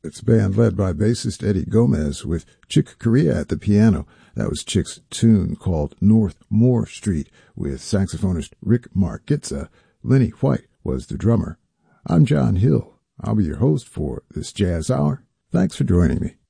It's a band led by bassist Eddie Gomez with Chick Corea at the piano. That was Chick's tune called North Moore Street with saxophonist Rick Margitza. Lenny White was the drummer. I'm John Hill. I'll be your host for this Jazz Hour. Thanks for joining me.